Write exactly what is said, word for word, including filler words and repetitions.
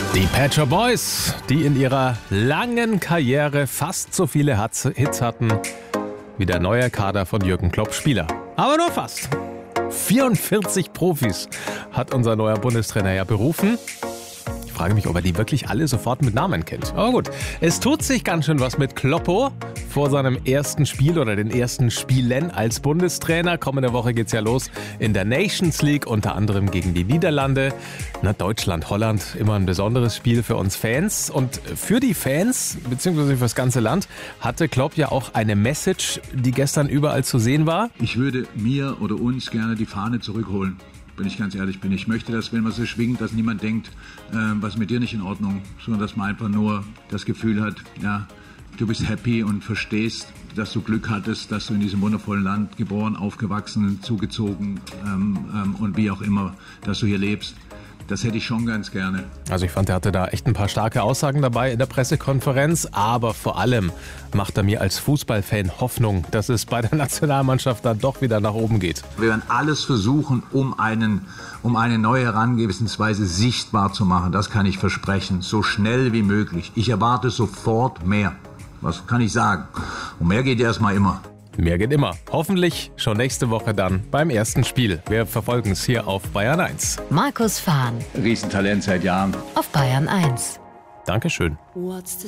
Die Pet Shop Boys, die in ihrer langen Karriere fast so viele Hits hatten wie der neue Kader von Jürgen Klopp Spieler. Aber nur fast. vierundvierzig Profis hat unser neuer Bundestrainer ja berufen. Ich frage mich, ob er die wirklich alle sofort mit Namen kennt. Aber gut, es tut sich ganz schön was mit Kloppo vor seinem ersten Spiel oder den ersten Spielen als Bundestrainer. Kommende Woche geht's ja los in der Nations League, unter anderem gegen die Niederlande. Na, Deutschland, Holland, immer ein besonderes Spiel für uns Fans. Und für die Fans, beziehungsweise für das ganze Land, hatte Klopp ja auch eine Message, die gestern überall zu sehen war. Ich würde mir oder uns gerne die Fahne zurückholen. Wenn ich ganz ehrlich bin. Ich möchte, dass, wenn man so schwingt, dass niemand denkt, äh, was mit dir nicht in Ordnung, sondern dass man einfach nur das Gefühl hat, ja, du bist happy und verstehst, dass du Glück hattest, dass du in diesem wundervollen Land geboren, aufgewachsen, zugezogen ähm, ähm, und wie auch immer, dass du hier lebst. Das hätte ich schon ganz gerne. Also ich fand, er hatte da echt ein paar starke Aussagen dabei in der Pressekonferenz, aber vor allem macht er mir als Fußballfan Hoffnung, dass es bei der Nationalmannschaft dann doch wieder nach oben geht. Wir werden alles versuchen, um, einen, um eine neue Herangehensweise sichtbar zu machen. Das kann ich versprechen, so schnell wie möglich. Ich erwarte sofort mehr. Was kann ich sagen? Und mehr geht erstmal immer. Mehr geht immer. Hoffentlich schon nächste Woche dann beim ersten Spiel. Wir verfolgen es hier auf Bayern eins. Markus Fahn. Riesentalent seit Jahren. Auf Bayern eins. Dankeschön. What's the